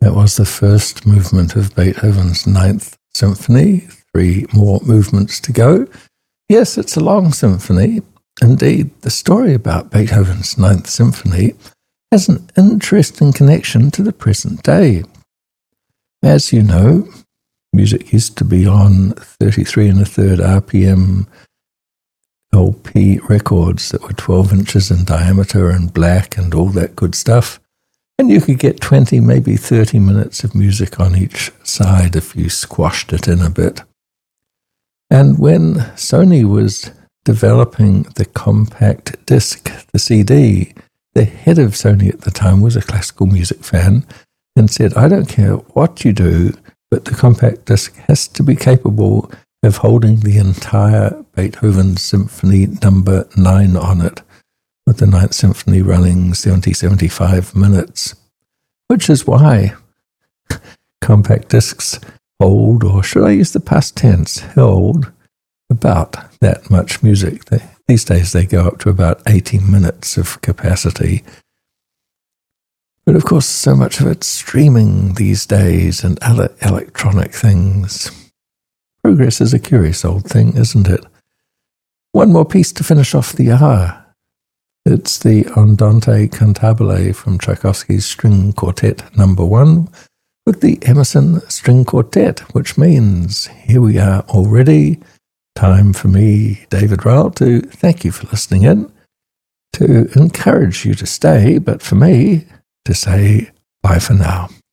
That was the first movement of Beethoven's Ninth Symphony. 3 more movements to go. Yes, it's a long symphony. Indeed, the story about Beethoven's Ninth Symphony has an interesting connection to the present day. As you know, music used to be on 33 1/3 RPM LP records that were 12 inches in diameter and black and all that good stuff. And you could get 20, maybe 30 minutes of music on each side if you squashed it in a bit. And when Sony was developing the compact disc, the CD, the head of Sony at the time was a classical music fan and said, I don't care what you do, but the compact disc has to be capable of holding the entire Beethoven Symphony number 9 on it, with the Ninth Symphony running 70-75 minutes, which is why compact discs hold, or should I use the past tense, held about that much music. These days they go up to about 80 minutes of capacity. But of course, so much of it's streaming these days and other electronic things. Progress is a curious old thing, isn't it? One more piece to finish off the hour. It's the Andante Cantabile from Tchaikovsky's String Quartet No. 1 with the Emerson String Quartet, which means here we are already. Time for me, David Ryle, to thank you for listening in, to encourage you to stay, but for me, to say bye for now.